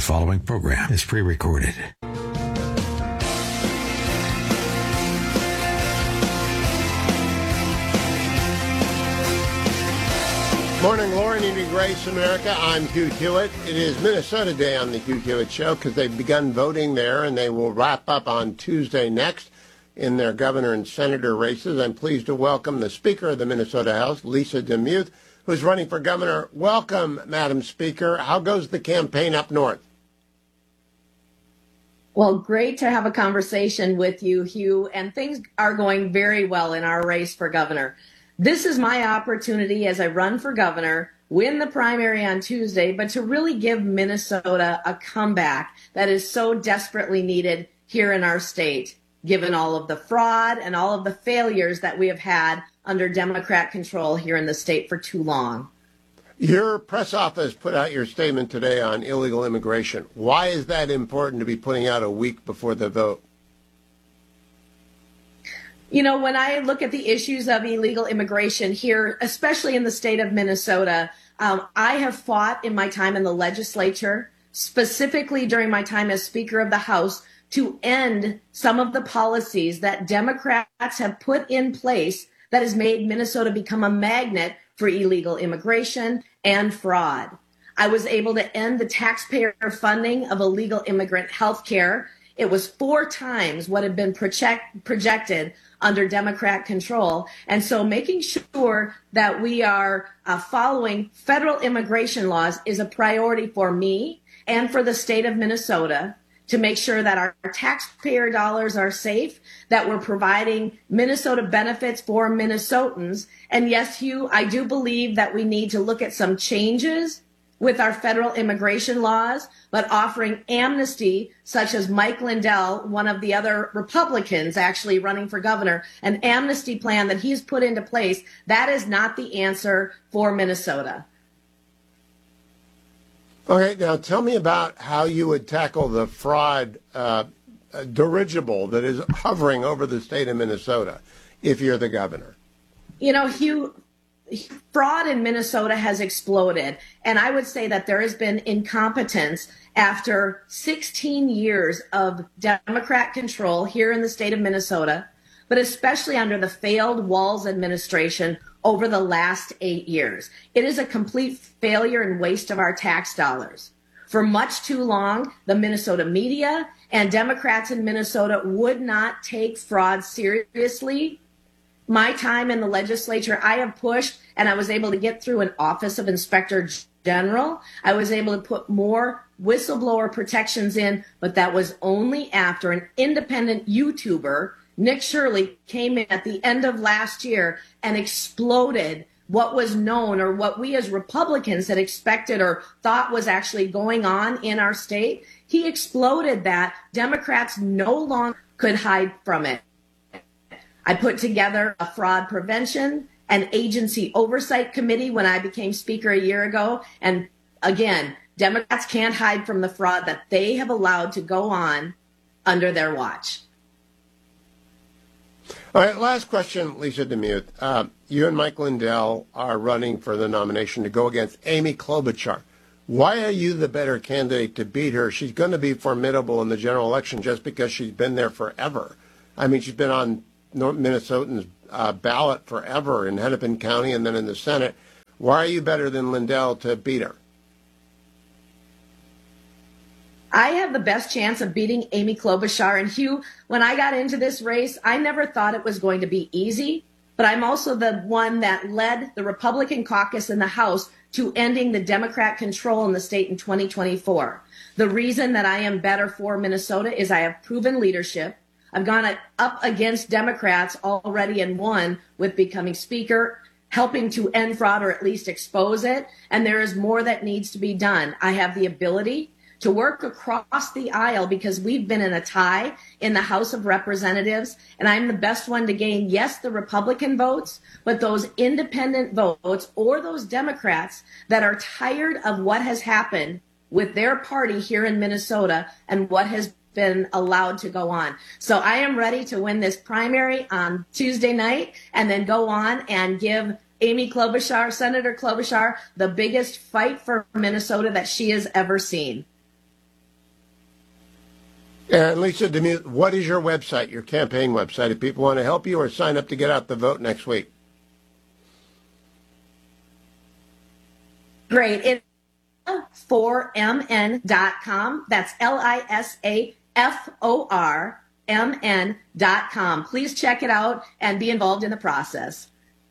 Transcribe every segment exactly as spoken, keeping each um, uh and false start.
following program is pre-recorded. Morning, Lauren, and Grace, America. I'm Hugh Hewitt. It is Minnesota Day on the Hugh Hewitt Show because they've begun voting there, and they will wrap up on Tuesday next in their governor and senator races. I'm pleased to welcome the Speaker of the Minnesota House, Lisa DeMuth, who's running for governor. Welcome, Madam Speaker. How goes the campaign up north? Well, great to have a conversation with you, Hugh, and things are going very well in our race for governor. This is my opportunity as I run for governor, win the primary on Tuesday, but to really give Minnesota a comeback that is so desperately needed here in our state, given all of the fraud and all of the failures that we have had under Democrat control here in the state for too long. Your press office put out your statement today on illegal immigration. Why is that important to be putting out a week before the vote? You know, when I look at the issues of illegal immigration here, especially in the state of Minnesota, um, I have fought in my time in the legislature, specifically during my time as Speaker of the House, to end some of the policies that Democrats have put in place that has made Minnesota become a magnet for illegal immigration and fraud. I was able to end the taxpayer funding of illegal immigrant health care. It was four times what had been project, projected under Democrat control. And so making sure that we are uh, following federal immigration laws is a priority for me and for the state of Minnesota, to make sure that our taxpayer dollars are safe, that we're providing Minnesota benefits for Minnesotans. And yes, Hugh, I do believe that we need to look at some changes with our federal immigration laws, but offering amnesty, such as Mike Lindell, one of the other Republicans actually running for governor, an amnesty plan that he's put into place, that is not the answer for Minnesota. Okay, now tell me about how you would tackle the fraud uh, dirigible that is hovering over the state of Minnesota if you're the governor. You know, Hugh, fraud in Minnesota has exploded, and I would say that there has been incompetence after sixteen years of Democrat control here in the state of Minnesota, but especially under the failed Walz administration over the last eight years. It is a complete failure and waste of our tax dollars. For much too long, the Minnesota media and Democrats in Minnesota would not take fraud seriously. My time in the legislature, I have pushed, and I was able to get through an Office of Inspector General. I was able to put more whistleblower protections in, but that was only after an independent YouTuber, Nick Shirley, came in at the end of last year and exploded what was known, or what we as Republicans had expected or thought was actually going on in our state. He exploded that. Democrats no longer could hide from it. I put together a fraud prevention and agency oversight committee when I became Speaker a year ago. And again, Democrats can't hide from the fraud that they have allowed to go on under their watch. All right, last question, Lisa DeMuth. Uh, you and Mike Lindell are running for the nomination to go against Amy Klobuchar. Why are you the better candidate to beat her? She's going to be formidable in the general election just because she's been there forever. I mean, she's been on North Minnesotans' uh, ballot forever in Hennepin County and then in the Senate. Why are you better than Lindell to beat her? I have the best chance of beating Amy Klobuchar. And Hugh, when I got into this race, I never thought it was going to be easy, but I'm also the one that led the Republican caucus in the House to ending the Democrat control in the state in twenty twenty-four. The reason that I am better for Minnesota is I have proven leadership. I've gone up against Democrats already and won with becoming Speaker, helping to end fraud or at least expose it. And there is more that needs to be done. I have the ability to work across the aisle because we've been in a tie in the House of Representatives, and I'm the best one to gain, yes, the Republican votes, but those independent votes or those Democrats that are tired of what has happened with their party here in Minnesota and what has been allowed to go on. So I am ready to win this primary on Tuesday night and then go on and give Amy Klobuchar, Senator Klobuchar, the biggest fight for Minnesota that she has ever seen. And Lisa Demuth, what is your website, your campaign website, if people want to help you or sign up to get out the vote next week? Great. It's four M N dot com. That's L I S A F O R M N dot com. Please check it out and be involved in the process.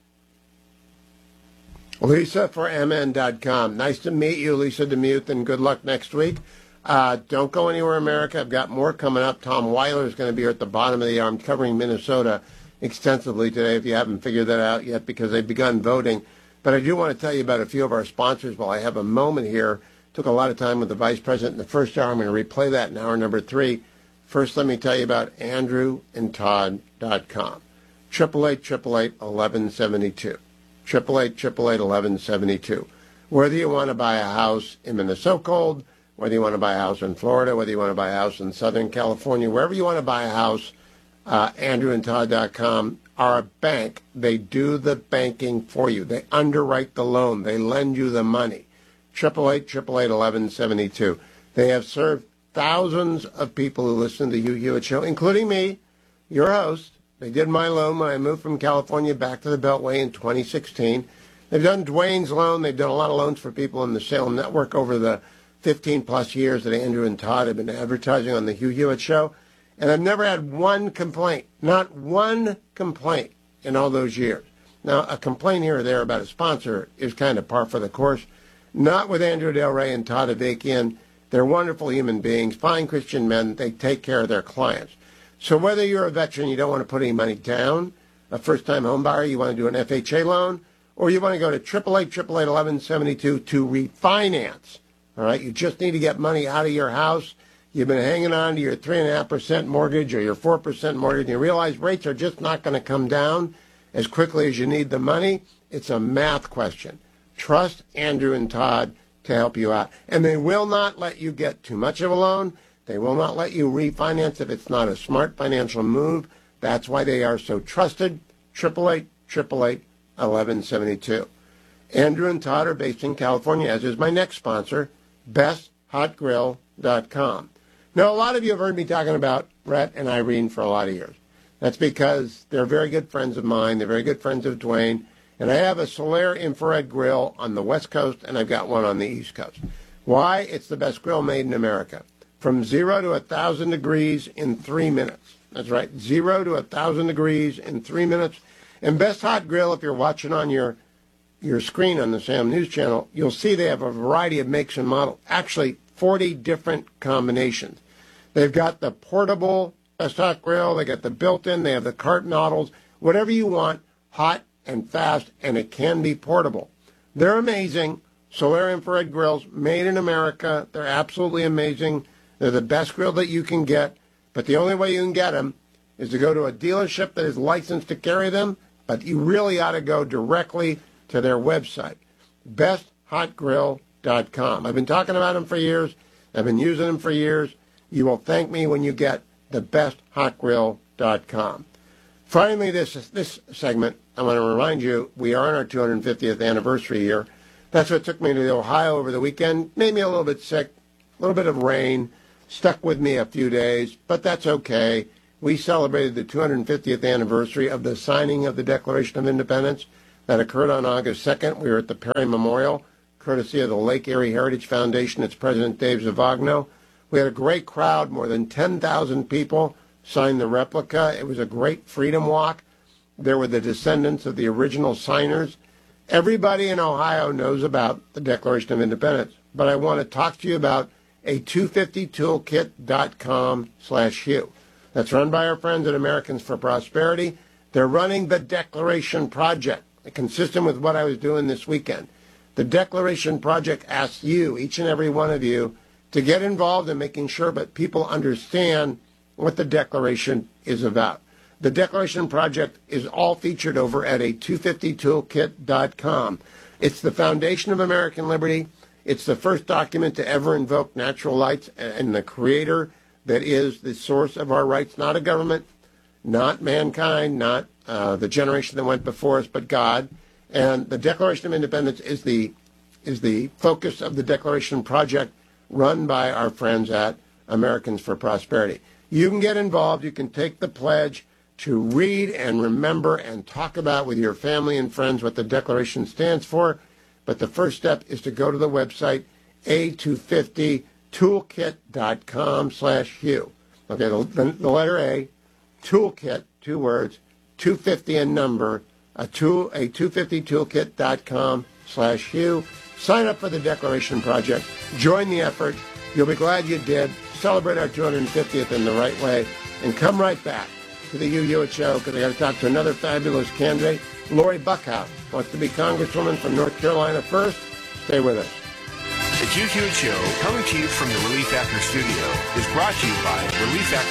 Lisa for M N dot com. Nice to meet you, Lisa Demuth, and good luck next week. Uh, don't go anywhere, America. I've got more coming up. Tom Weiler is going to be here at the bottom of the hour. I'm covering Minnesota extensively today, if you haven't figured that out yet, because they've begun voting. But I do want to tell you about a few of our sponsors while I have a moment here. Took a lot of time with the Vice President in the first hour. I'm going to replay that in hour number three. First, let me tell you about andrew and todd dot com. eight eight eight, eight eight eight, one one seven two. eight eight eight, eight eight eight, one one seven two. Whether you want to buy a house in Minnesota cold, whether you want to buy a house in Florida, whether you want to buy a house in Southern California, wherever you want to buy a house, uh, andrew and todd dot com are a bank. They do the banking for you. They underwrite the loan. They lend you the money. eight eight eight, eight eight eight, one one seven two. They have served thousands of people who listen to the Hugh Hewitt Show, including me, your host. They did my loan when I moved from California back to the Beltway in twenty sixteen. They've done Dwayne's loan. They've done a lot of loans for people in the Salem Network over the fifteen plus years that Andrew and Todd have been advertising on the Hugh Hewitt Show. And I've never had one complaint, not one complaint in all those years. Now, a complaint here or there about a sponsor is kind of par for the course. Not with Andrew Del Rey and Todd Avakian. They're wonderful human beings, fine Christian men. They take care of their clients. So whether you're a veteran, you don't want to put any money down, a first-time home buyer, you want to do an F H A loan, or you want to go to eight eight eight, eight eight eight, one one seven two to refinance. All right, you just need to get money out of your house. You've been hanging on to your three point five percent mortgage or your four percent mortgage, and you realize rates are just not going to come down as quickly as you need the money. It's a math question. Trust Andrew and Todd to help you out. And they will not let you get too much of a loan. They will not let you refinance if it's not a smart financial move. That's why they are so trusted. eight eight eight, eight eight eight, one one seven two. Andrew and Todd are based in California, as is my next sponsor, best hot grill dot com. Now, a lot of you have heard me talking about Rhett and Irene for a lot of years. That's because they're very good friends of mine. They're very good friends of Dwayne. And I have a Solaire infrared grill on the West Coast, and I've got one on the East Coast. Why? It's the best grill made in America. From zero to one thousand degrees in three minutes. That's right, zero to one thousand degrees in three minutes. And Best Hot Grill, if you're watching on your, your screen on the Sam News Channel, you'll see they have a variety of makes and models. Actually, forty different combinations. They've got the portable Best Hot Grill. They got the built-in. They have the cart models. Whatever you want, hot and fast, and it can be portable. They're amazing. Solaire infrared grills made in America. They're absolutely amazing. They're the best grill that you can get, but the only way you can get them is to go to a dealership that is licensed to carry them, but you really ought to go directly to their website, best hot grill dot com. I've been talking about them for years. I've been using them for years. You will thank me when you get the best hot grill dot com. Finally, this this segment, I want to remind you, we are on our two hundred fiftieth anniversary year. That's what took me to Ohio over the weekend. Made me a little bit sick, a little bit of rain, stuck with me a few days, but that's okay. We celebrated the two hundred fiftieth anniversary of the signing of the Declaration of Independence that occurred on August second. We were at the Perry Memorial, courtesy of the Lake Erie Heritage Foundation. It's President Dave Zavagno. We had a great crowd, more than ten thousand people signed the replica. It was a great freedom walk. There were the descendants of the original signers. Everybody in Ohio knows about the Declaration of Independence, but I want to talk to you about a two fifty toolkit dot com slash Hugh. That's run by our friends at Americans for Prosperity. They're running the Declaration Project, consistent with what I was doing this weekend. The Declaration Project asks you, each and every one of you, to get involved in making sure that people understand what the Declaration is about. The Declaration Project is all featured over at a two fifty toolkit dot com. It's the foundation of American liberty. It's the first document to ever invoke natural rights and the creator that is the source of our rights, not a government, not mankind, not uh, the generation that went before us, but God. And the Declaration of Independence is the is the focus of the Declaration Project, run by our friends at Americans for Prosperity. You can get involved. You can take the pledge to read and remember and talk about with your family and friends what the Declaration stands for. But the first step is to go to the website A two fifty toolkit dot com slash Hugh. Okay, the, the, the letter A, toolkit, two words, two fifty and number, a, tool, a two fifty toolkit dot com slash Hugh. Sign up for the Declaration Project. Join the effort. You'll be glad you did. Celebrate our two hundred fiftieth in the right way. And come right back to the Hugh Hewitt Show, because I got to talk to another fabulous candidate. Lori Buckhouse wants to be Congresswoman from North Carolina first. Stay with us. The Hugh Hewitt Show, coming to you from the Relief Factor studio, is brought to you by Relief Factor